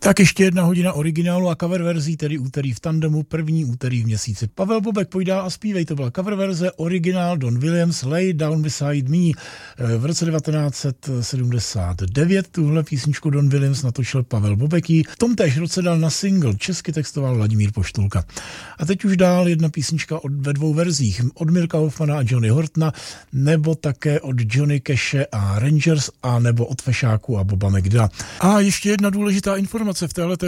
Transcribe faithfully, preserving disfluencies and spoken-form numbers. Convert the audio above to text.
Tak ještě jedna hodina originálu a cover verzí, tedy úterý v tandemu, první úterý v měsíci. Pavel Bobek, pojď dál a zpívej, to byla cover verze, originál Don Williams, Lay Down Beside Me. V roce devatenáct set sedmdesát devět tuhle písničku Don Williams natočil Pavel Bobek. V tom též roce dal na single, česky textoval Vladimír Poštulka. A teď už dál jedna písnička od, ve dvou verzích, od Mirka Hoffmana a Johnny Hortona, nebo také od Johnny Cashe a Rangers, a nebo od Fešáku a Boba McDa. A ještě jedna důležitá informace v téhle